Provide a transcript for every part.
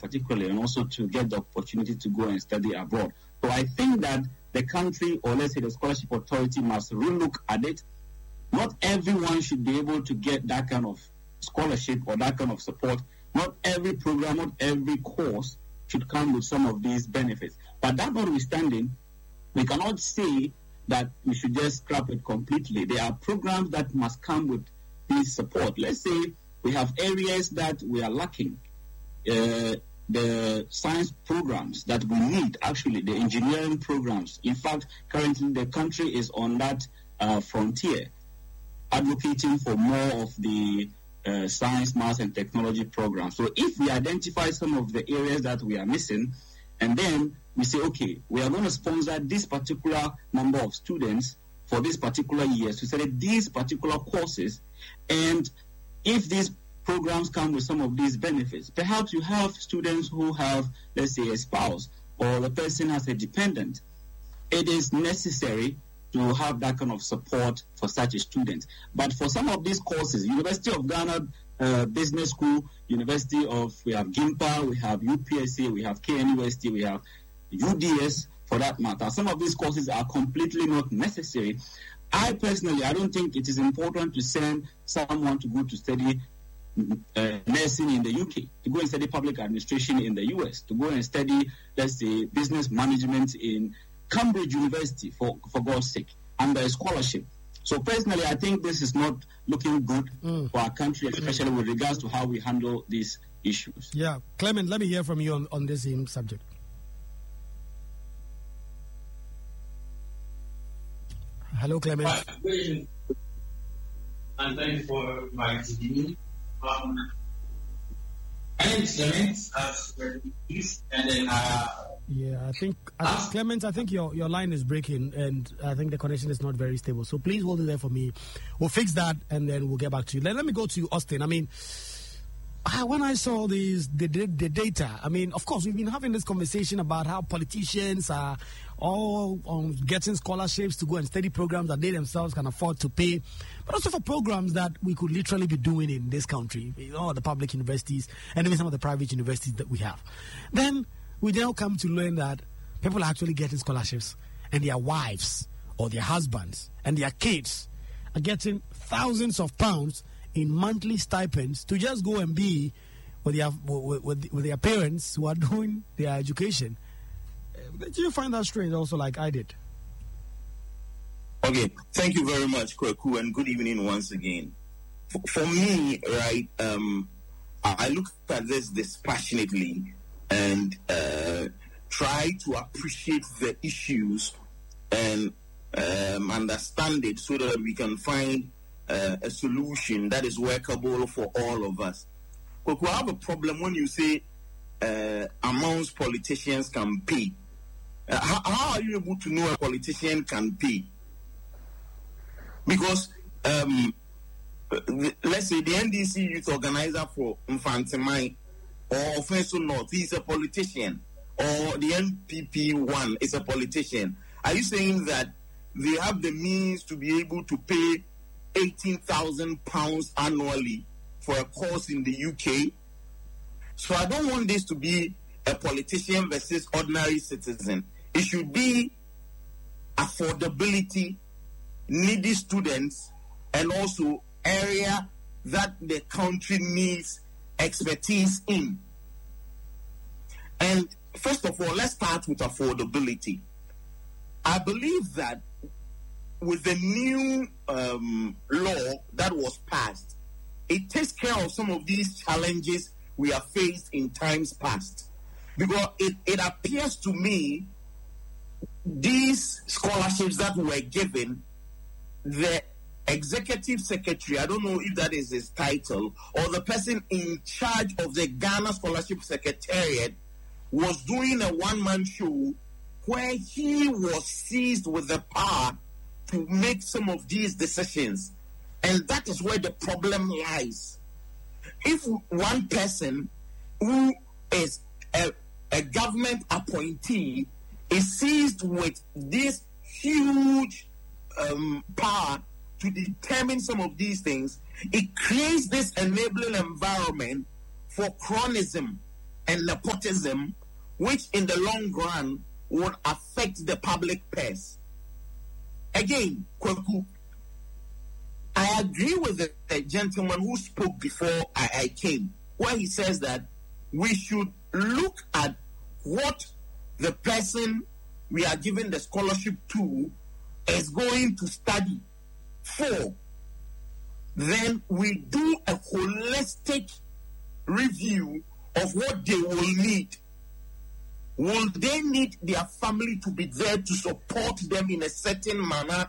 particularly, and also to get the opportunity to go and study abroad. So I think that the country, or let's say the scholarship authority, must relook at it. Not everyone should be able to get that kind of scholarship or that kind of support. Not every program, not every course should come with some of these benefits. But that notwithstanding, we cannot say that we should just scrap it completely. There are programs that must come with this support. Let's say we have areas that we are lacking. The science programs that we need, actually, the engineering programs. In fact, currently the country is on that frontier, advocating for more of the science, math, and technology programs. So if we identify some of the areas that we are missing, and then we say, okay, we are going to sponsor this particular number of students for this particular year to study these particular courses, and if these programs come with some of these benefits, perhaps you have students who have, let's say, a spouse, or the person has a dependent. It is necessary to have that kind of support for such a student. But for some of these courses, University of Ghana Business School, we have GIMPA, we have UPSA, we have KNUST, we have UDS, for that matter. Some of these courses are completely not necessary. I personally, I don't think it is important to send someone to go to study nursing in the UK, to go and study public administration in the US, to go and study, let's say, business management in Cambridge University, for God's sake, under a scholarship. So personally, I think this is not looking good for our country, especially with regards to how we handle these issues. Yeah, Clement, let me hear from you on this same subject. Hello, Clement. And thank you for inviting me. My name is Clement, and then I think Clement, I think your line is breaking, and I think the connection is not very stable. So please hold it there for me. We'll fix that, and then we'll get back to you. Let me go to Austin. I mean, when I saw the data, I mean, of course, we've been having this conversation about how politicians are all getting scholarships to go and study programs that they themselves can afford to pay, but also for programs that we could literally be doing in this country, the public universities and even some of the private universities that we have. Then we now come to learn that people are actually getting scholarships, and their wives or their husbands and their kids are getting thousands of pounds in monthly stipends to just go and be with their parents who are doing their education. Did you find that strange also, like I did? Okay, thank you very much, Kweku, and good evening once again. For me, right, I look at this dispassionately and try to appreciate the issues and understand it so that we can find a solution that is workable for all of us. But we have a problem when you say amounts politicians can pay. How are you able to know a politician can pay? Because let's say the NDC youth organizer for Mfantemai or Offenso North, he's a politician, or the NPP one is a politician. Are you saying that they have the means to be able to pay £18,000 annually for a course in the UK? So I don't want this to be a politician versus ordinary citizen. It should be affordability, needy students, and also area that the country needs expertise in. And first of all, let's start with affordability. I believe that with the new law that was passed, it takes care of some of these challenges we have faced in times past. Because it appears to me these scholarships that were given, the executive secretary, I don't know if that is his title, or the person in charge of the Ghana Scholarship Secretariat was doing a one-man show where he was seized with the power to make some of these decisions. And that is where the problem lies. If one person who is a government appointee is seized with this huge power to determine some of these things, it creates this enabling environment for cronyism and nepotism, which in the long run would affect the public purse. Again, Kweku, I agree with the gentleman who spoke before I came, where he says that we should look at what the person we are giving the scholarship to is going to study for. Then we do a holistic review of what they will need. Will they need their family to be there to support them in a certain manner?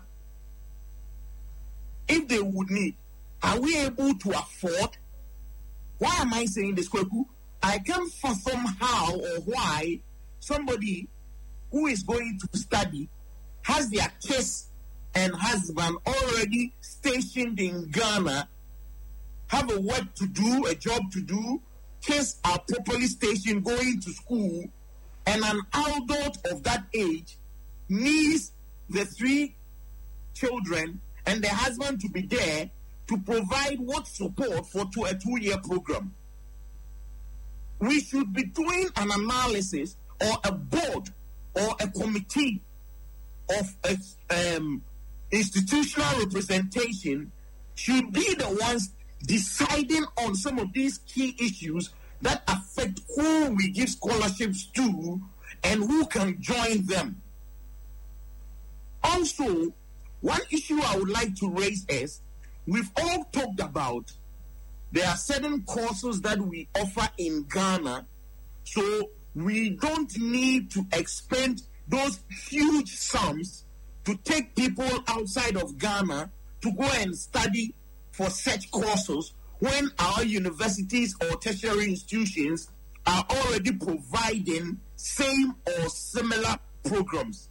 If they would need, are we able to afford? Why am I saying this, Kweku? I can't fathom how or why somebody who is going to study has their kids and husband already stationed in Ghana, have a work to do, a job to do, kids are properly stationed going to school, and an adult of that age needs the 3 children and the husband to be there to provide what support for a 2-year program. We should be doing an analysis, or a board or a committee of institutional representation should be the ones deciding on some of these key issues that affect who we give scholarships to and who can join them. Also, one issue I would like to raise is, we've all talked about there are certain courses that we offer in Ghana, so we don't need to expend those huge sums to take people outside of Ghana to go and study for such courses when our universities or tertiary institutions are already providing same or similar programs.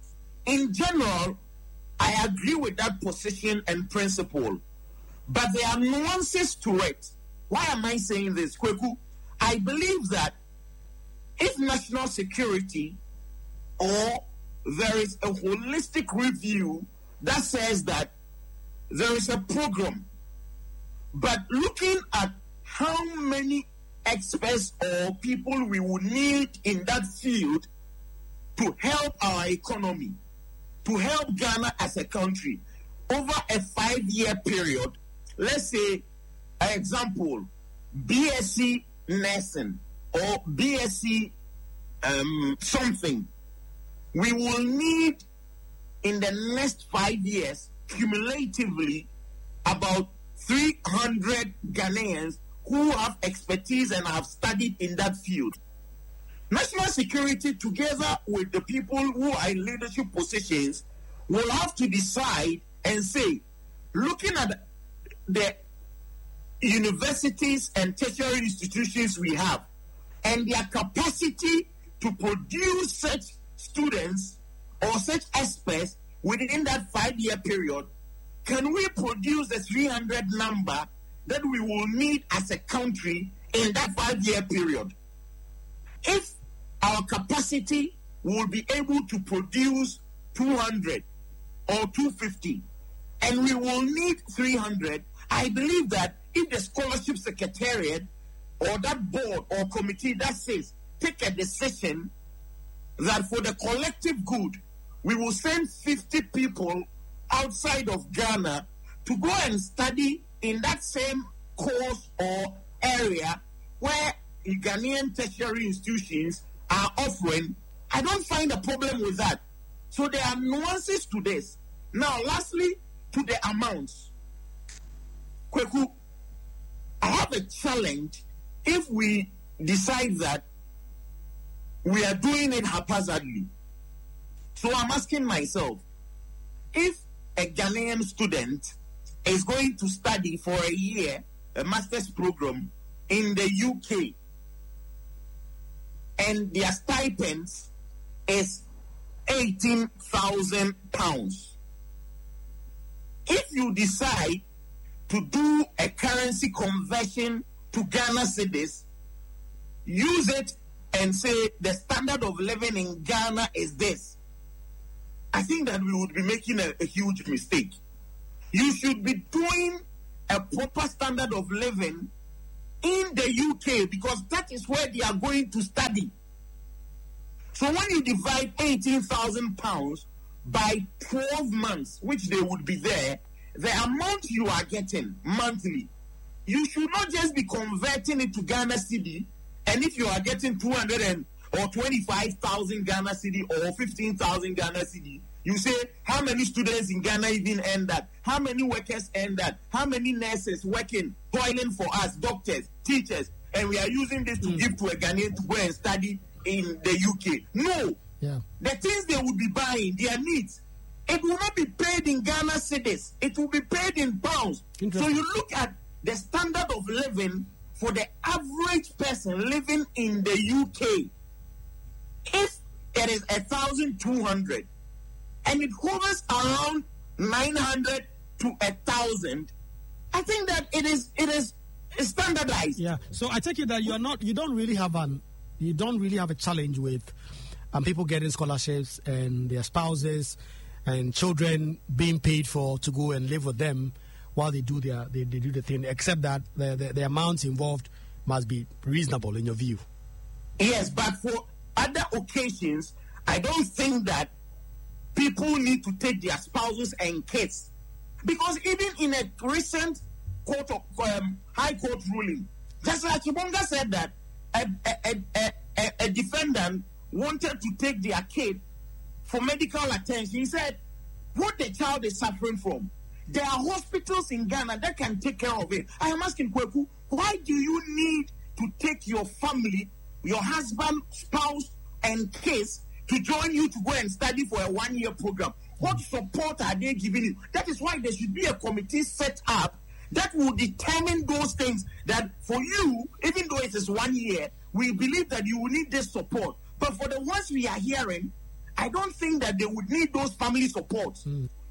In general, I agree with that position and principle, but there are nuances to it. Why am I saying this, Kweku? I believe that if national security, or there is a holistic review that says that there is a program, but looking at how many experts or people we would need in that field to help our economy, to help Ghana as a country over a 5-year period, let's say, an example, BSc nursing or BSc something, we will need in the next 5 years cumulatively about 300 Ghanaians who have expertise and have studied in that field. National security, together with the people who are in leadership positions, will have to decide and say, looking at the universities and tertiary institutions we have and their capacity to produce such students or such experts within that 5-year period, can we produce the 300 number that we will need as a country in that 5-year period? If our capacity will be able to produce 200 or 250, and we will need 300, I believe that if the scholarship secretariat or that board or committee that says, take a decision that for the collective good, we will send 50 people outside of Ghana to go and study in that same course or area where Ghanaian tertiary institutions are offering, I don't find a problem with that. So there are nuances to this. Now, lastly, to the amounts. Kweku, I have a challenge if we decide that we are doing it haphazardly. So I'm asking myself, if a Ghanaian student is going to study for a year, a master's program in the UK, and their stipends is £18,000. If you decide to do a currency conversion to Ghana cedis, use it and say the standard of living in Ghana is this, I think that we would be making a huge mistake. You should be doing a proper standard of living in the UK, because that is where they are going to study. So when you divide £18,000 by 12 months, which they would be there, the amount you are getting monthly, you should not just be converting it to Ghana cedi, and if you are getting 25,000 Ghana cedi or 15,000 Ghana cedi, you say, how many students in Ghana even earn that? How many workers earn that? How many nurses working, toiling for us, doctors, teachers, and we are using this to give to a Ghanaian to go and study in the UK? No. Yeah. The things they would be buying, their needs, it will not be paid in Ghana cedis. It will be paid in pounds. So you look at the standard of living for the average person living in the UK. If it is 1,200 and it hovers around 900 to 1,000, I think that it is standardized. Yeah. So I take it that you don't really have a challenge with people getting scholarships and their spouses and children being paid for to go and live with them while they do the thing, except that the amounts involved must be reasonable in your view. Yes, but for other occasions, I don't think that people need to take their spouses and kids, because even in a recent high court ruling, just like Chibonga said that a defendant wanted to take their kid for medical attention. He said, what the child is suffering from, there are hospitals in Ghana that can take care of it. I am asking Kweku, why do you need to take your family, your husband, spouse, and kids to join you to go and study for a 1-year program? What support are they giving you? That is why there should be a committee set up that will determine those things, that for you, even though it is 1 year, we believe that you will need this support. But for the ones we are hearing, I don't think that they would need those family supports.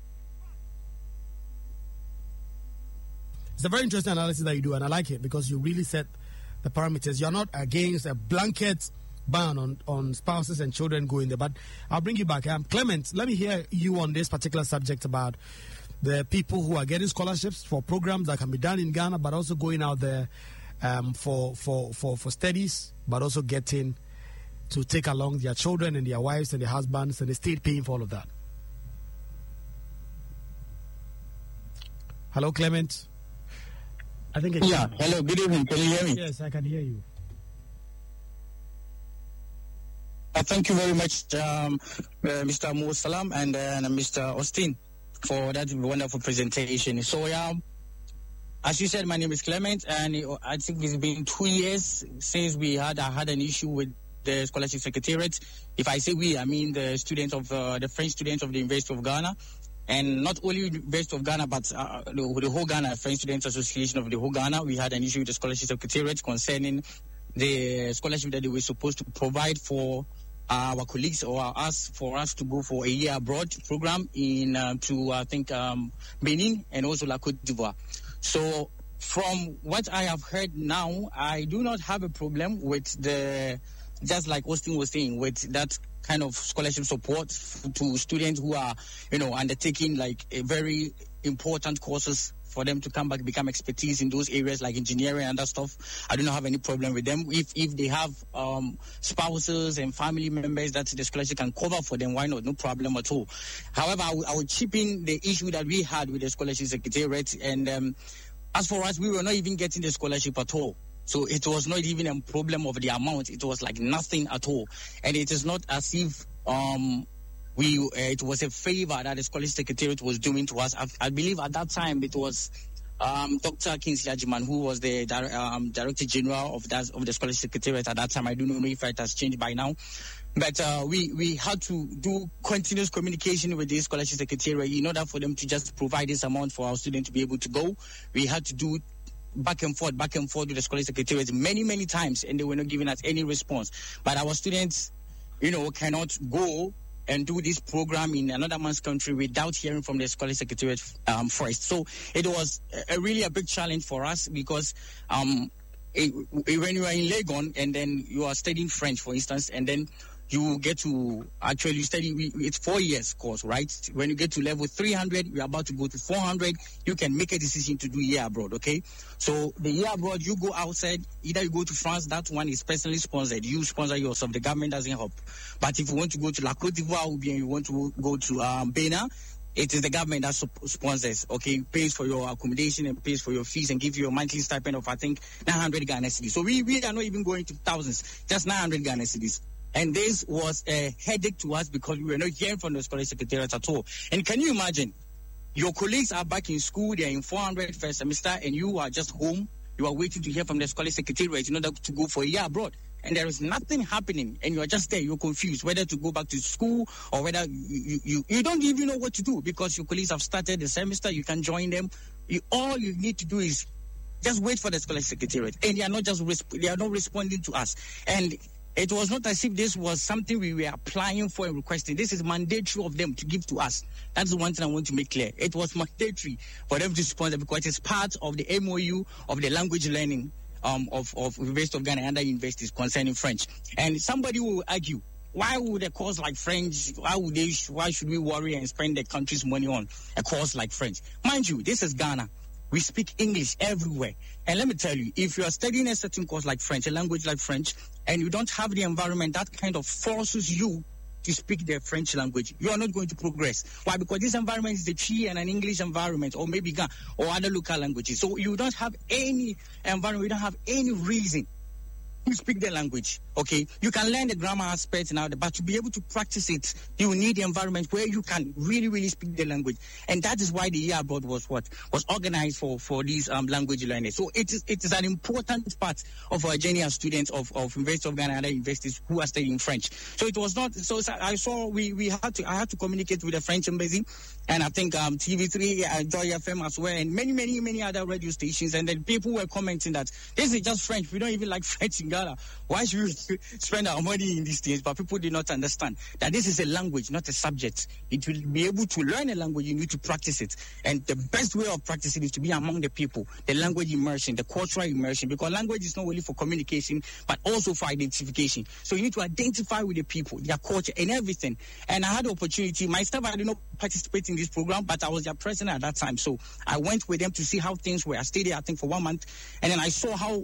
It's a very interesting analysis that you do, and I like it because you really set the parameters. You're not against a blanket ban on spouses and children going there. But I'll bring you back. Clement, let me hear you on this particular subject about the people who are getting scholarships for programs that can be done in Ghana, but also going out there for studies, but also getting to take along their children and their wives and their husbands, and the state paying for all of that. Hello, Clement. I think it's... Yeah, hello, good evening. Can you hear me? Yes, I can hear you. Thank you very much, Mr. Mo Salam and Mr. Austin, for that wonderful presentation. So, as you said, my name is Clement, and I think it's been 2 years since I had an issue with the Scholarship Secretariat. If I say we, I mean the students of the French students of the University of Ghana, and not only University of Ghana, but the whole Ghana French Students Association of the whole Ghana. We had an issue with the Scholarship Secretariat concerning the scholarship that they were supposed to provide for our colleagues or for us to go for a year abroad program to Benin and also La Côte d'Ivoire. So from what I have heard now, I do not have a problem with just like Austin was saying, with that kind of scholarship support to students who are, undertaking like a very important courses for them to come back, become expertise in those areas like engineering and that stuff. I do not have any problem with them. If they have spouses and family members that the scholarship can cover for them, why not? No problem at all. However, I would chip in the issue that we had with the Scholarship Secretariat, and as for us, we were not even getting the scholarship at all. So it was not even a problem of the amount. It was like nothing at all. And it is not as if it was a favor that the Scholarship Secretariat was doing to us. I believe at that time it was Dr. Kingsley Ajiman, who was the Director General of the Scholarship Secretariat at that time. I don't know if it has changed by now. But we had to do continuous communication with the Scholarship Secretariat in order for them to just provide this amount for our students to be able to go. We had to do back and forth with the Scholarship Secretariat many times, and they were not giving us any response. But our students, cannot go and do this program in another man's country without hearing from the Scholarship Secretariat first. So it was really a big challenge for us, because when you are in Legon and then you are studying French, for instance, and then you get to actually study. It's 4 years course, right? When you get to level 300, you're about to go to 400, you can make a decision to do year abroad, okay? So the year abroad, you go outside, either you go to France, that one is personally sponsored. You sponsor yourself, the government doesn't help. But if you want to go to La Côte d'Ivoire, or you want to go to Benin, it is the government that sponsors, okay, pays for your accommodation and pays for your fees and gives you a monthly stipend of, I think, 900 Ghana cedis. So we are not even going to thousands, just 900 Ghana cedis. And this was a headache to us because we were not hearing from the Scholarship Secretariat at all. And can you imagine, your colleagues are back in school, they're in 400 first semester, and you are just home. You are waiting to hear from the Scholarship Secretariat in order to go for a year abroad. And there is nothing happening, and you are just there. You're confused whether to go back to school or whether you don't even know what to do because your colleagues have started the semester. You can join them. All you need to do is just wait for the Scholarship Secretariat, and they are not responding to us. And it was not as if this was something we were applying for and requesting. This is mandatory of them to give to us. That's the one thing I want to make clear. It was mandatory for them to sponsor because it's part of the MOU of the language learning of University of Ghana and other universities concerning French. And somebody will argue, why would a course like French, why should we worry and spend the country's money on a course like French? Mind you, this is Ghana. We speak English everywhere. And let me tell you, if you are studying a certain course like French, a language like French, and you don't have the environment that kind of forces you to speak the French language, you are not going to progress. Why? Because this environment is the Twi and an English environment, or maybe Ghana, or other local languages. So you don't have any environment, you don't have any reason to speak the language, okay? You can learn the grammar aspects now, but to be able to practice it, you need the environment where you can really speak the language. And that is why the year abroad was organized for these language learners. So it is an important part of our journey as students of University of Ghana and other universities who are studying French. So it was not, so I saw I had to communicate with the French embassy, and I think TV3, Joy FM as well, and many other radio stations, and then people were commenting that this is just French. We don't even like French in Ghana. Why should we spend our money in these things? But people did not understand that this is a language, not a subject. It will be able to learn a language, you need to practice it. And the best way of practicing is to be among the people, the language immersion, the cultural immersion, because language is not only for communication, but also for identification. So you need to identify with the people, their culture, and everything. And I had the opportunity, myself, I did not participate in this program, but I was their president at that time. So I went with them to see how things were. I stayed there, I think, for 1 month, and then I saw how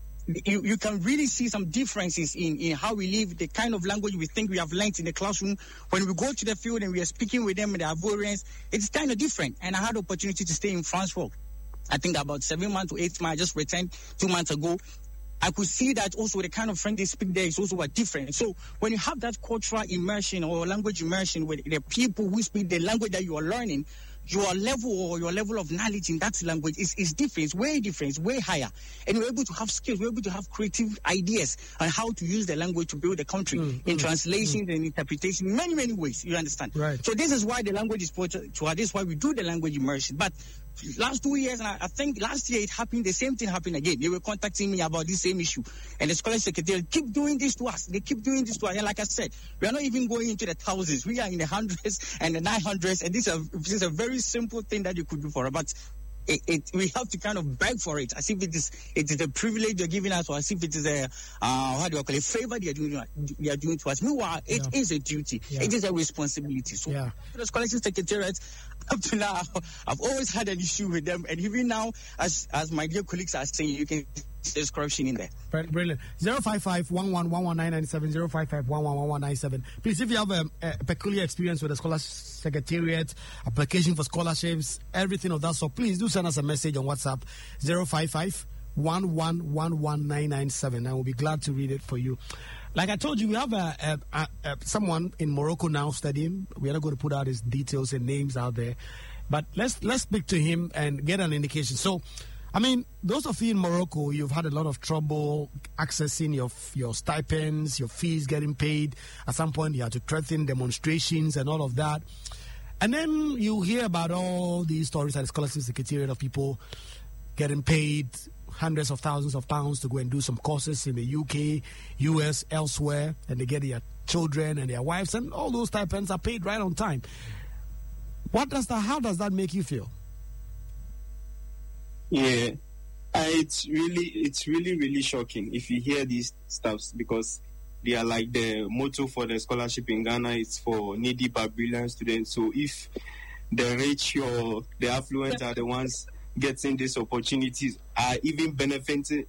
you can really see some differences in how we live, the kind of language we think we have learned in the classroom. When we go to the field and we are speaking with them, the Ivorians, it's kind of different. And I had the opportunity to stay in France for, I think, about 7 months to 8 months. I just returned 2 months ago. I could see that also the kind of French they speak there is also different. So when you have that cultural immersion or language immersion with the people who speak the language that you are learning, your level of knowledge in that language is different, it's way different, it's way higher. And you're able to have skills, you're able to have creative ideas on how to use the language to build the country in translation and interpretation in many ways, you understand? Right. So this is why the language is important to us. This is why we do the language immersion. But last 2 years, and I think last year it happened, the same thing happened again. They were contacting me about this same issue. And the Scholarship Secretariat keep doing this to us. They keep doing this to us. And like I said, we are not even going into the thousands. We are in the hundreds and the 900s. And this is a very simple thing that you could do for us. But we have to kind of beg for it, as if it is a privilege they're giving us, or as if it is a a favor they are doing to us. Meanwhile, it is a duty. Yeah. It is a responsibility. So the Scholarship Secretariat, up to now, I've always had an issue with them, and even now, as my dear colleagues are saying, you can see there's corruption in there. Brilliant. 055-11-1197, 055-11-1197. Please, if you have a peculiar experience with the Scholarship Secretariat, application for scholarships, everything of that sort, please do send us a message on WhatsApp, 055-11-11-997, and we'll be glad to read it for you. Like I told you, we have someone in Morocco now studying. We are not going to put out his details and names out there, but let's speak to him and get an indication. So, I mean, those of you in Morocco, you've had a lot of trouble accessing your stipends, your fees getting paid. At some point, you had to threaten demonstrations and all of that. And then you hear about all these stories at the Scholarship Secretariat of people getting paid hundreds of thousands of pounds to go and do some courses in the UK, US, elsewhere, and they get their children and their wives, and all those stipends are paid right on time. How does that make you feel? Yeah, it's really shocking if you hear these stuffs, because they are like the motto for the scholarship in Ghana is for needy but brilliant students. So if the rich or the affluent are the ones getting these opportunities, are even benefiting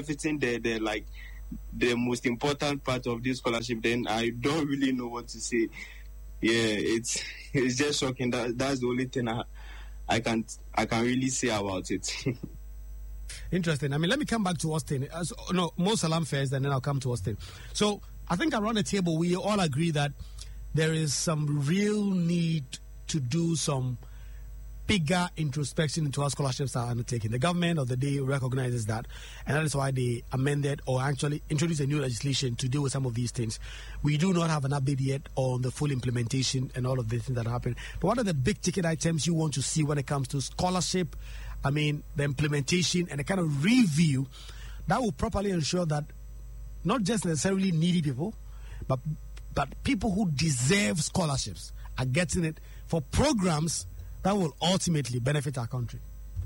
the most important part of this scholarship, then I don't really know what to say. Yeah, it's just shocking. That's the only thing I can really say about it. Interesting. I mean, let me come back to Austin. Mo Salam first, and then I'll come to Austin. So I think around the table, we all agree that there is some real need to do some bigger introspection into how scholarships are undertaken. The government of the day recognizes that, and that is why they amended or actually introduced a new legislation to deal with some of these things. We do not have an update yet on the full implementation and all of the things that happen. But what are the big ticket items you want to see when it comes to scholarship? I mean, the implementation and a kind of review that will properly ensure that not just necessarily needy people, but people who deserve scholarships are getting it for programs that will ultimately benefit our country.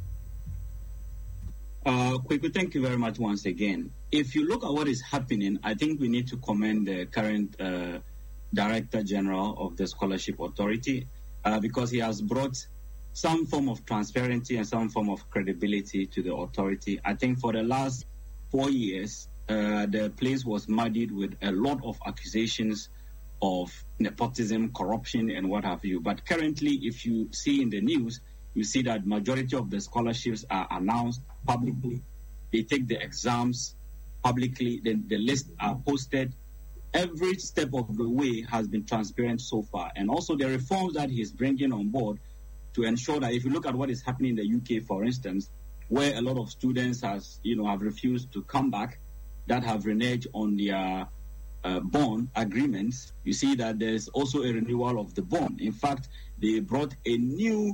Kweku, thank you very much once again. If you look at what is happening, I think we need to commend the current Director General of the Scholarship Authority because he has brought some form of transparency and some form of credibility to the authority. I think for the last 4 years, the place was muddied with a lot of accusations of nepotism, corruption, and what have you. But currently, if you see in the news, you see that majority of the scholarships are announced publicly. They take the exams publicly, then the lists are posted. Every step of the way has been transparent so far. And also the reforms that he's bringing on board to ensure that if you look at what is happening in the UK, for instance, where a lot of students have refused to come back, that have reneged on their bond agreements, you see that there's also a renewal of the bond. In fact, they brought a new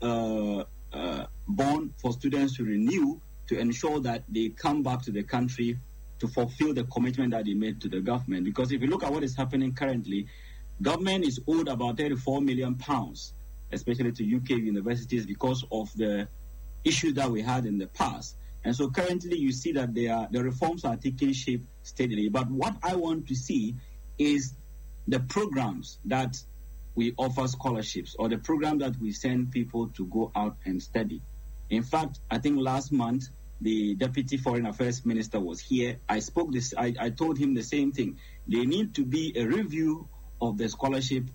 bond for students to renew to ensure that they come back to the country to fulfill the commitment that they made to the government. Because if you look at what is happening currently, government is owed about £34 million, especially to UK universities, because of the issues that we had in the past. And so currently you see that the reforms are taking shape steadily. But what I want to see is the programs that we offer scholarships or the program that we send people to go out and study. In fact, I think last month, the Deputy Foreign Affairs Minister was here. I told him the same thing. There need to be a review of the scholarship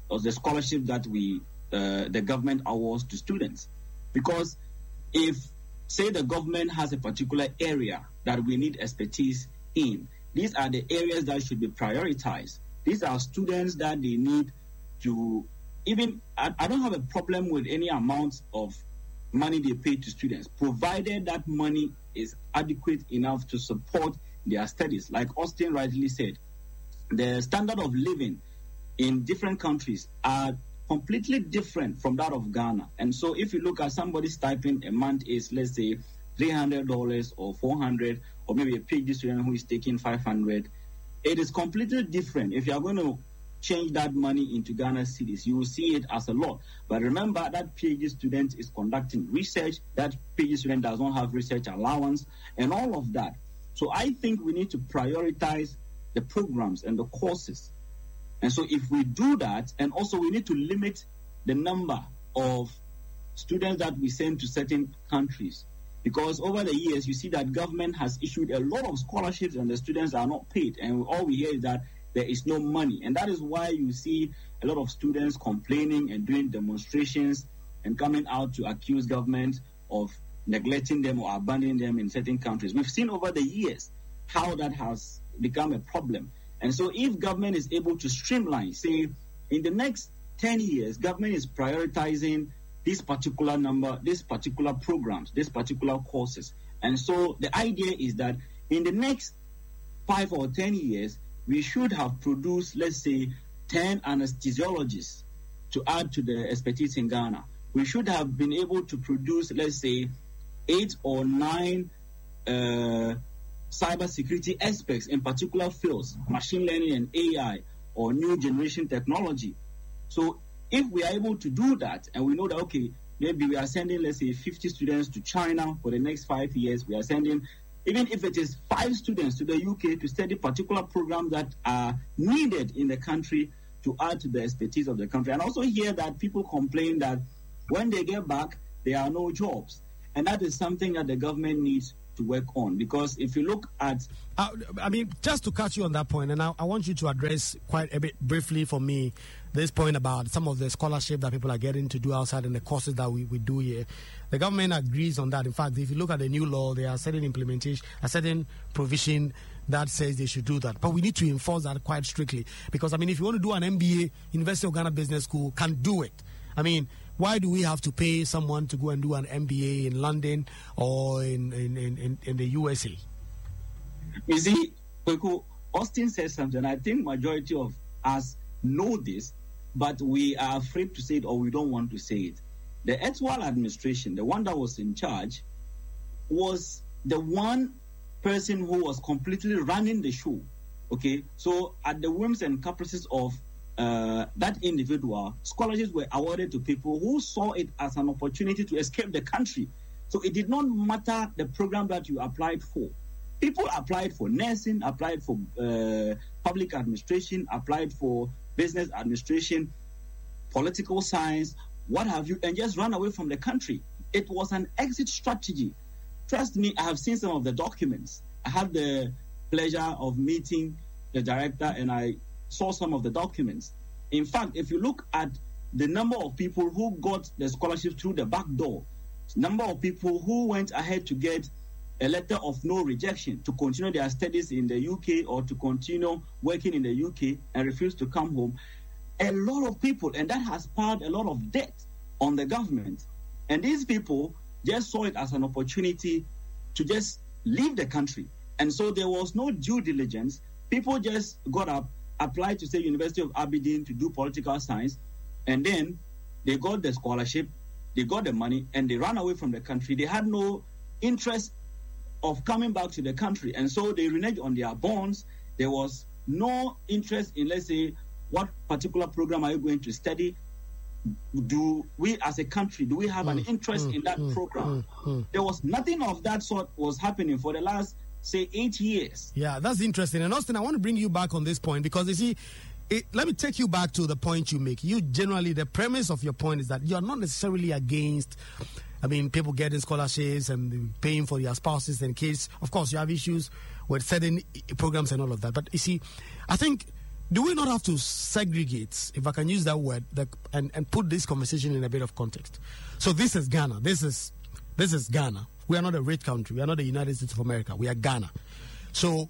that the government awards to students. Because if, say, the government has a particular area that we need expertise in, these are the areas that should be prioritized. These are students that they need to I don't have a problem with any amount of money they pay to students, provided that money is adequate enough to support their studies. Like Austin rightly said, the standard of living in different countries are completely different from that of Ghana. And so if you look at somebody's stipend a month is, let's say, $300 or $400, or maybe a PhD student who is taking $500, it is completely different. If you are going to change that money into Ghana cedis, you will see it as a lot. But remember that PhD student is conducting research, that PhD student does not have research allowance, and all of that. So I think we need to prioritize the programs and the courses. And so if we do that, and also we need to limit the number of students that we send to certain countries. Because over the years, you see that government has issued a lot of scholarships and the students are not paid. And all we hear is that there is no money. And that is why you see a lot of students complaining and doing demonstrations and coming out to accuse government of neglecting them or abandoning them in certain countries. We've seen over the years how that has become a problem. And so if government is able to streamline, say, in the next 10 years, government is prioritizing this particular number, this particular programs, this particular courses. And so the idea is that in the next 5 or 10 years, we should have produced, let's say, 10 anesthesiologists to add to the expertise in Ghana. We should have been able to produce, let's say, 8 or 9 cybersecurity experts in particular fields, machine learning and AI, or new generation technology. So if we are able to do that, and we know that, okay, maybe we are sending, let's say, 50 students to China for the next 5 years, we are sending even if it is 5 students to the UK to study particular programs that are needed in the country to add to the expertise of the country. And also hear that people complain that when they get back, there are no jobs. And that is something that the government needs to work on. Because if you look at... I mean, just to catch you on that point, and I want you to address quite a bit briefly for me this point about some of the scholarship that people are getting to do outside and the courses that we do here. The government agrees on that. In fact, if you look at the new law, there are certain implementation, a certain provision that says they should do that. But we need to enforce that quite strictly. Because, I mean, if you want to do an MBA, University of Ghana Business School can do it. I mean, why do we have to pay someone to go and do an MBA in London or in the USA? You see, Austin says something. I think majority of us know this, but we are afraid to say it or we don't want to say it. The Etoile administration, the one that was in charge, was the one person who was completely running the show. Okay, so at the whims and caprices of that individual, scholarships were awarded to people who saw it as an opportunity to escape the country. So it did not matter the program that you applied for. People applied for nursing, applied for public administration, applied for business administration, political science, what have you, and just ran away from the country. It was an exit strategy. Trust me, I have seen some of the documents. I had the pleasure of meeting the director and I saw some of the documents. In fact, if you look at the number of people who got the scholarship through the back door, number of people who went ahead to get a letter of no rejection to continue their studies in the UK or to continue working in the UK and refuse to come home, a lot of people, and that has piled a lot of debt on the government. And these people just saw it as an opportunity to just leave the country. And so there was no due diligence. People just got up, applied to, say, University of Aberdeen to do political science, and then they got the scholarship, they got the money, and they ran away from the country. They had no interest of coming back to the country, and so they reneged on their bonds. There was no interest in, let's say, what particular program are you going to study? Do we as a country, do we have an interest in that program? There was nothing of that sort was happening for the last, say, 8 years. Yeah, that's interesting. And Austin, I want to bring you back on this point because, you see, let me take you back to the point you make. You generally, the premise of your point is that you're not necessarily against, I mean, people getting scholarships and paying for their spouses in case, of course, you have issues with certain programs and all of that. But you see, I think, do we not have to segregate, if I can use that word, and put this conversation in a bit of context? So this is Ghana. This is Ghana. We are not a rich country. We are not the United States of America. We are Ghana. So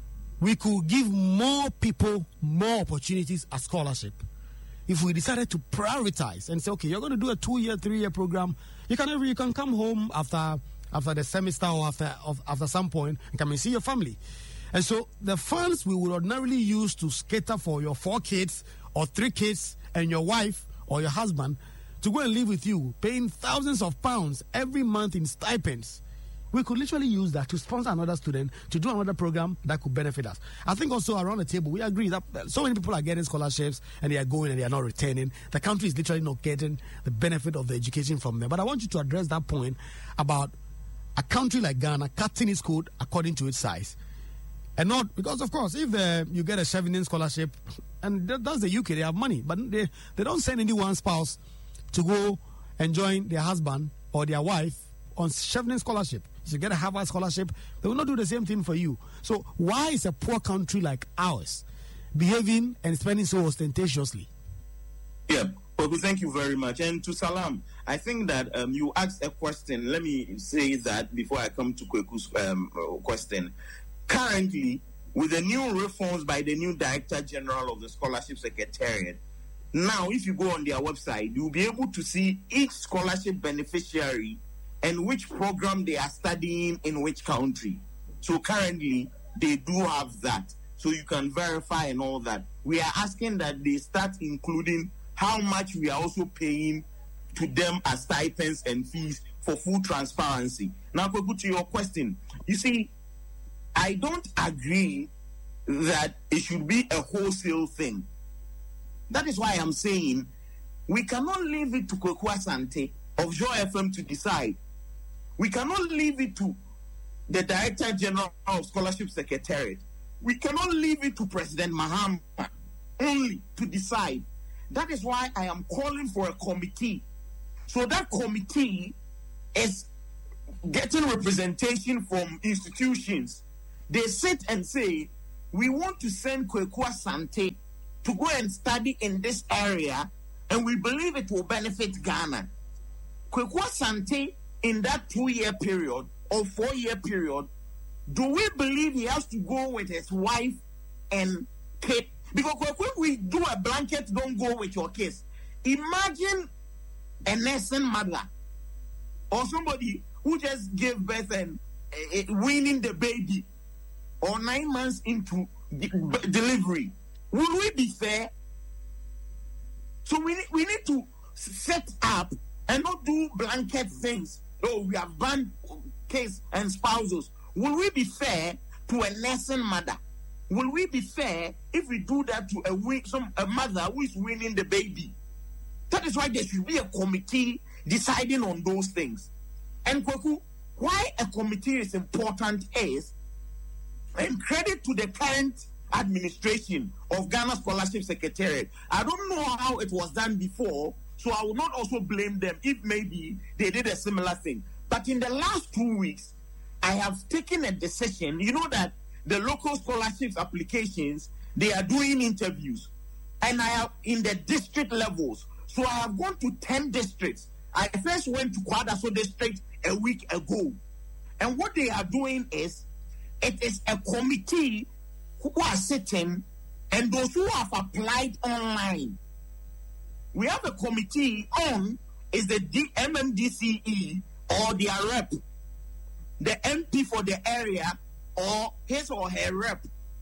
we could give more people more opportunities at scholarship if we decided to prioritize and say, okay, you're going to do a 2-year, 3-year program. You can come home after the semester or after some point and come and see your family. And so the funds we would ordinarily use to cater for your 4 kids or 3 kids and your wife or your husband to go and live with you, paying thousands of pounds every month in stipends, we could literally use that to sponsor another student to do another program that could benefit us. I think also around the table, we agree that so many people are getting scholarships and they are going and they are not returning. The country is literally not getting the benefit of the education from them. But I want you to address that point about a country like Ghana cutting its code according to its size. And not, because of course, if you get a Chevening scholarship, and that's the UK, they have money, but they don't send any one spouse to go and join their husband or their wife on Chevening scholarship. If you get a Harvard scholarship, they will not do the same thing for you. So why is a poor country like ours behaving and spending so ostentatiously? Yeah, well, thank you very much. And to Salam, I think that you asked a question. Let me say that before I come to Kweku's question. Currently, with the new reforms by the new Director General of the Scholarship Secretariat, now if you go on their website, you'll be able to see each scholarship beneficiary and which program they are studying in which country. So currently, they do have that. So you can verify and all that. We are asking that they start including how much we are also paying to them as stipends and fees for full transparency. Now, to your question, you see, I don't agree that it should be a wholesale thing. That is why I'm saying we cannot leave it to Kweku Asante of Joy FM to decide. We cannot leave it to the Director General of Scholarship Secretariat. We cannot leave it to President Mahama only to decide. That is why I am calling for a committee. So that committee is getting representation from institutions. They sit and say, we want to send Kweku Asante to go and study in this area, and we believe it will benefit Ghana. Kweku Asante, in that 2-year period or 4-year period, do we believe he has to go with his wife and kid? Because when we do a blanket, don't go with your kids. Imagine a nursing mother or somebody who just gave birth and weaning the baby or 9 months into delivery. Will we be fair? So we need to set up and not do blanket things. Oh, we have banned kids and spouses. Will we be fair to a nursing mother? Will we be fair if we do that to a mother who is weaning the baby? That is why there should be a committee deciding on those things. And Kweku, why a committee is important is, and credit to the current administration of Ghana Scholarship Secretariat. I don't know how it was done before, so I will not also blame them if maybe they did a similar thing. But in the last 2 weeks, I have taken a decision. You know that the local scholarships applications, they are doing interviews. And I have in the district levels. So I have gone to 10 districts. I first went to Kwadaso district a week ago. And what they are doing is, it is a committee who are sitting, and those who have applied online. We have a committee on is the MMDCE or their rep, the MP for the area or his or her rep.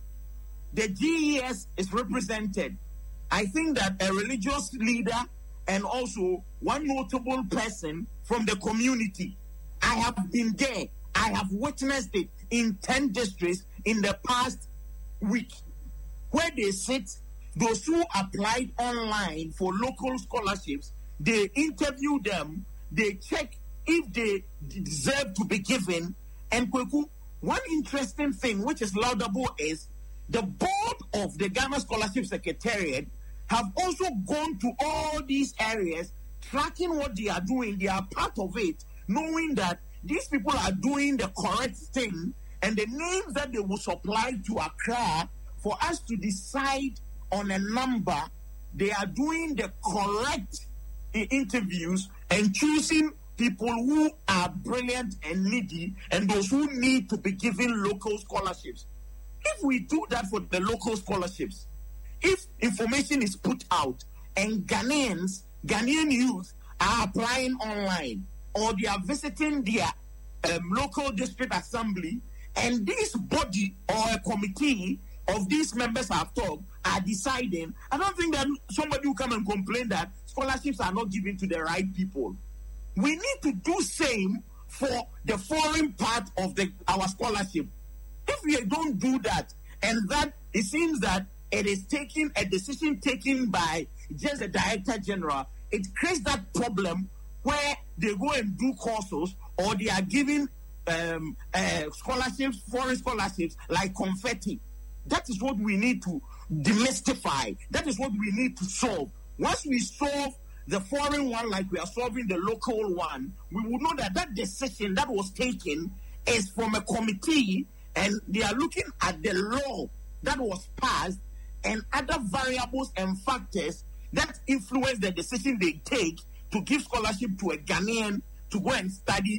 The GES is represented. I think that a religious leader and also one notable person from the community. I have been there. I have witnessed it in 10 districts in the past week, where they sit, those who applied online for local scholarships, they interview them, they check if they deserve to be given. And Kweku, one interesting thing which is laudable is the board of the Ghana Scholarship Secretariat have also gone to all these areas, tracking what they are doing. They are part of it, knowing that these people are doing the correct thing, and the names that they will supply to Accra for us to decide on a number, they are doing the correct interviews and choosing people who are brilliant and needy and those who need to be given local scholarships. If we do that for the local scholarships, if information is put out and Ghanaian youth are applying online or they are visiting their local district assembly, and this body or a committee of these members I've talked are deciding, I don't think that somebody will come and complain that scholarships are not given to the right people. We need to do same for the foreign part of our scholarship. If we don't do that, and that it seems that it is taking a decision taken by just the Director General, it creates that problem where they go and do courses or they are giving scholarships, foreign scholarships, like confetti. That is what we need to demystify. That is what we need to solve. Once we solve the foreign one like we are solving the local one, we will know that that decision that was taken is from a committee, and they are looking at the law that was passed and other variables and factors that influence the decision they take to give scholarship to a Ghanaian to go and study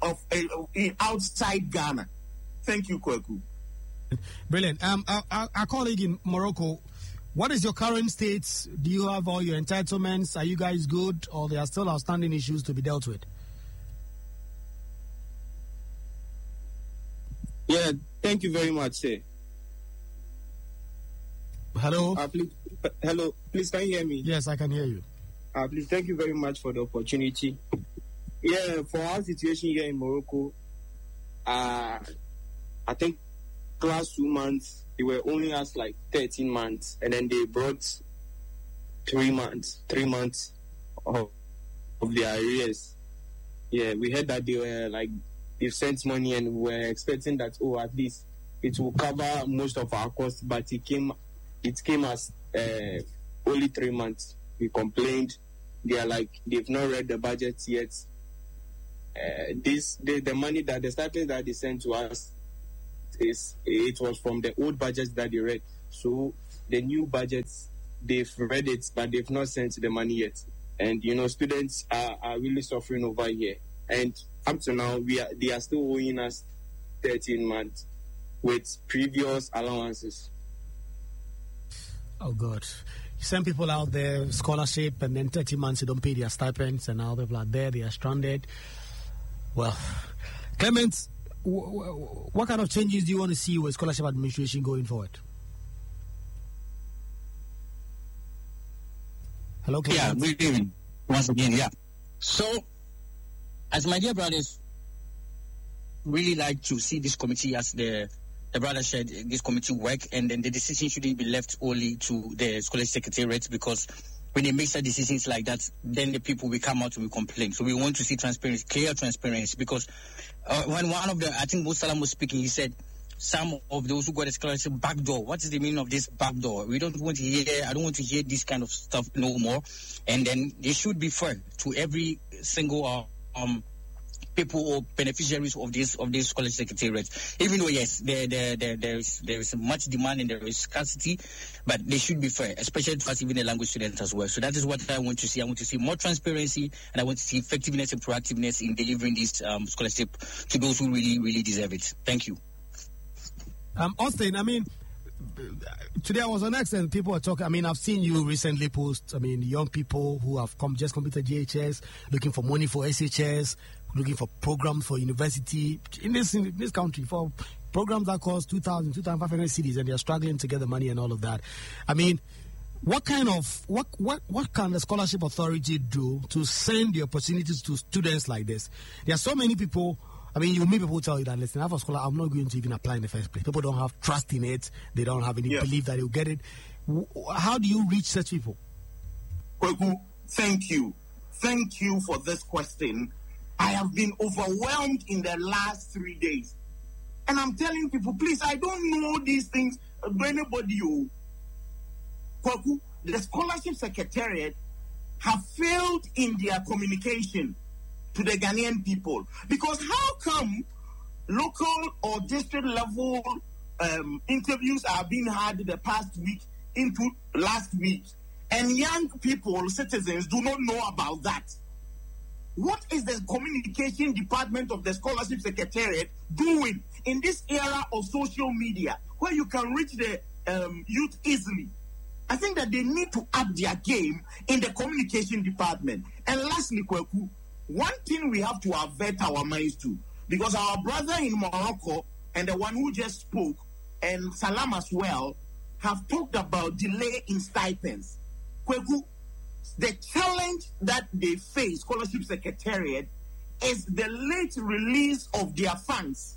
outside Ghana. Thank you, Kweku. Brilliant. Our colleague in Morocco, what is your current state? Do you have all your entitlements? Are you guys good, or there are still outstanding issues to be dealt with? Yeah, thank you very much, sir. Hello? Hello, please, can you hear me? Yes, I can hear you. Please, thank you very much for the opportunity. Yeah, for our situation here in Morocco, I think last 2 months, they were only asked like 13 months, and then they brought 3 months of their arrears. Yeah, we heard that they you've sent money and we're expecting that, at least it will cover most of our costs, but it came as only 3 months. We complained. They are like, they've not read the budget yet. The money that the stipends that they sent to us it was from the old budgets that they read. So the new budgets, they've read it, but they've not sent the money yet. And students are really suffering over here. And up to now, they are still owing us 13 months with previous allowances. Oh God. Some people out there, scholarship, and then 30 months they don't pay their stipends, and now people are there, they are stranded. Well, Clement, what kind of changes do you want to see with scholarship administration going forward? Hello, Clement. Yeah, good evening. Once again, yeah. So, as my dear brothers, really like to see this committee as the brother said, this committee work, and then the decision shouldn't be left only to the scholarship secretariat, because when they make such decisions like that, then the people will come out and will complain. So we want to see transparency, clear transparency, because when one of the, I think Musalam was speaking, he said, some of those who got a scholarship backdoor. What is the meaning of this backdoor? I don't want to hear this kind of stuff no more. And then it should be fair to every single people or beneficiaries of this scholarship secretariat. Even though yes, there is much demand and there is scarcity, but they should be fair, especially to us, even the language students as well. So that is what I want to see. I want to see more transparency, and I want to see effectiveness and proactiveness in delivering this scholarship to those who really, really deserve it. Thank you. Austin, today I was on X and people were talking. I've seen you recently post, young people who have just completed GHS, looking for money for SHS, looking for programs for university in this country, for programs that cost 2,000, 2,500 cedis, and they're struggling to get the money and all of that. What can the scholarship authority do to send the opportunities to students like this? There are so many people. You meet people who tell you that, listen, I have a scholar, I'm not going to even apply in the first place. People don't have trust in it. They don't have any belief that they'll get it. How do you reach such people? Kweku, thank you. Thank you for this question. I have been overwhelmed in the last 3 days. And I'm telling people, please, I don't know these things. Anybody, Kweku, the scholarship secretariat have failed in their communication to the Ghanaian people. Because how come local or district level interviews are being had the past week into last week, and young people, citizens, do not know about that? What is the communication department of the scholarship secretariat doing in this era of social media where you can reach the youth easily? I think that they need to up their game in the communication department. And lastly, Kweku, one thing we have to avert our minds to, because our brother in Morocco and the one who just spoke, and Salam as well, have talked about delay in stipends. Kweku, the challenge that they face, scholarship secretariat, is the late release of their funds,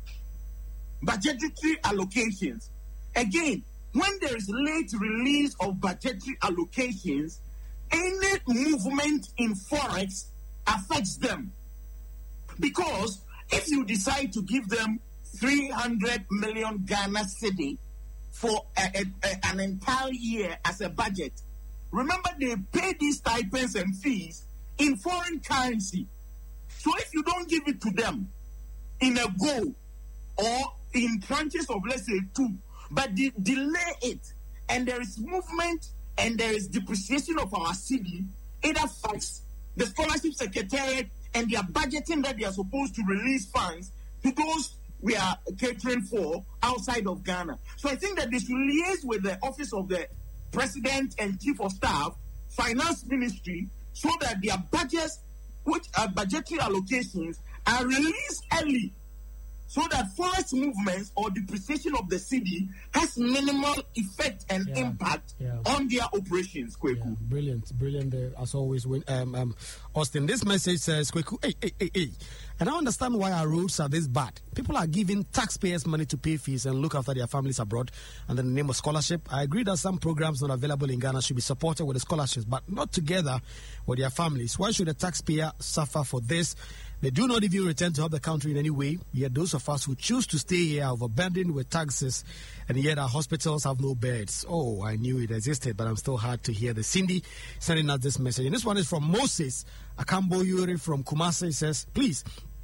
budgetary allocations. Again, when there is late release of budgetary allocations, any movement in Forex affects them. Because if you decide to give them 300 million Ghana cedi for an entire year as a budget, remember they pay these stipends and fees in foreign currency. So if you don't give it to them in a go or in tranches of, let's say, 2, but delay it, and there is movement and there is depreciation of our cedi, it affects the scholarship secretariat and their budgeting that they are supposed to release funds to those we are catering for outside of Ghana. So I think that they should liaise with the Office of the President and Chief of Staff, Finance Ministry, so that their budgets, which are budgetary allocations, are released early, so that forex movements or depreciation of the cedi has minimal effect and impact on their operations. Kweku. Brilliant as always. Austin, this message says, Kweku, hey. And I understand why our roads are this bad. People are giving taxpayers money to pay fees and look after their families abroad under the name of scholarship. I agree that some programs not available in Ghana should be supported with the scholarships, but not together with their families. Why should the taxpayer suffer for this? They do not even return to help the country in any way. Yet those of us who choose to stay here are overburdened with taxes, and yet our hospitals have no beds. Oh, I knew it existed, but I'm still hard to hear. The Cindy sending us this message. And this one is from Moses Akambo Yuri from Kumasi. He says, please,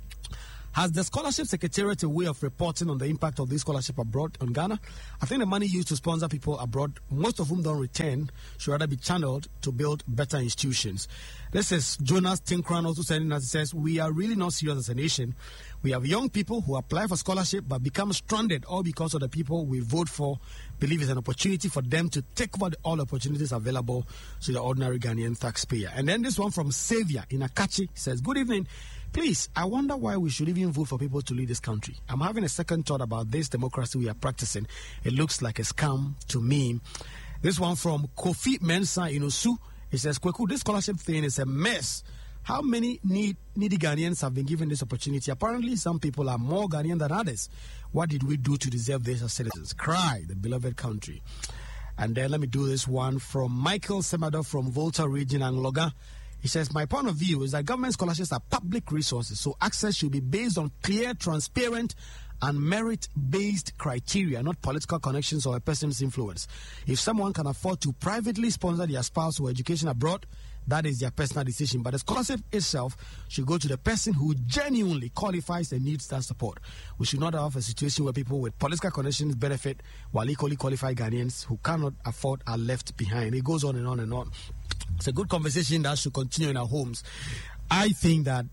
has the Scholarship Secretariat a way of reporting on the impact of this scholarship abroad on Ghana? I think the money used to sponsor people abroad, most of whom don't return, should rather be channeled to build better institutions. This is Jonas Tinkran also sending us, says, we are really not serious as a nation. We have young people who apply for scholarship but become stranded all because of the people we vote for believe it's an opportunity for them to take over all opportunities available to the ordinary Ghanaian taxpayer. And then this one from Xavier in Akachi says, good evening. Please, I wonder why we should even vote for people to lead this country. I'm having a second thought about this democracy we are practicing. It looks like a scam to me. This one from Kofi Mensah in Osu. It says, Kweku, this scholarship thing is a mess. How many needy Ghanaians have been given this opportunity? Apparently, some people are more Ghanaian than others. What did we do to deserve this as citizens? Cry, the beloved country. And then let me do this one from Michael Semado from Volta region and Loga. He says, my point of view is that government scholarships are public resources, so access should be based on clear, transparent, and merit-based criteria, not political connections or a person's influence. If someone can afford to privately sponsor their spouse or education abroad, that is their personal decision. But the scholarship itself should go to the person who genuinely qualifies and needs that support. We should not have a situation where people with political connections benefit while equally qualified Ghanaians who cannot afford are left behind. It goes on and on and on. It's a good conversation that should continue in our homes. I think that,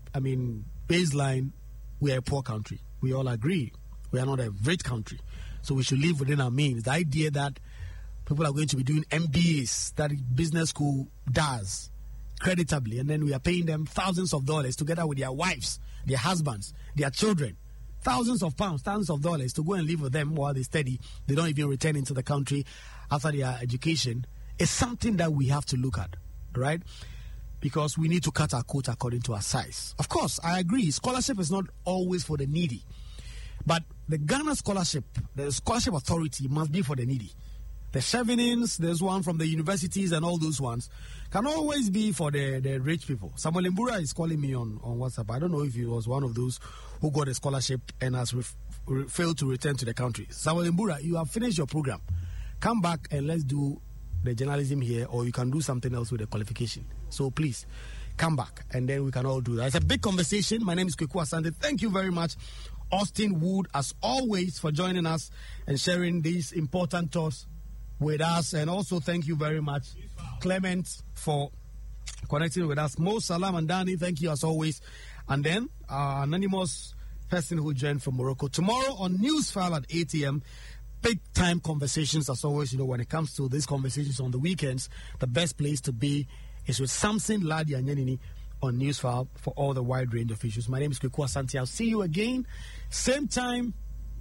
baseline, we are a poor country. We all agree. We are not a rich country. So we should live within our means. The idea that people are going to be doing MBAs that business school does creditably, and then we are paying them thousands of dollars together with their wives, their husbands, their children, thousands of pounds, thousands of dollars to go and live with them while they study. They don't even return into the country after their education. It's something that we have to look at, right? Because we need to cut our coat according to our size. Of course, I agree. Scholarship is not always for the needy. But the Ghana scholarship, the scholarship authority must be for the needy. The Chevenins, there's one from the universities and all those ones, can always be for the rich people. Samuel Mbura is calling me on WhatsApp. I don't know if he was one of those who got a scholarship and has failed to return to the country. Samuel Mbura, you have finished your program. Come back and let's do the journalism here, or you can do something else with the qualification. So please, come back and then we can all do that. It's a big conversation. My name is Kweku Asante. Thank you very much, Austin Wood, as always, for joining us and sharing these important thoughts with us. And also thank you very much, Clement, for connecting with us. Mo Salam and Danny, thank you as always. And then our anonymous person who joined from Morocco. Tomorrow on Newsfile at 8 a.m., big time conversations as always. When it comes to these conversations on the weekends, the best place to be is with Samson Ladi and Yanini on Newsfile for all the wide range of issues. My name is Kweku Asante. I'll see you again, same time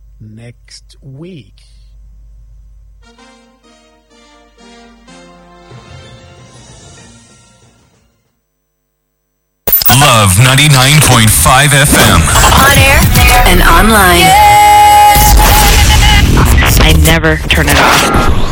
next week. Love 99.5 FM. On air and online. I never turn it off.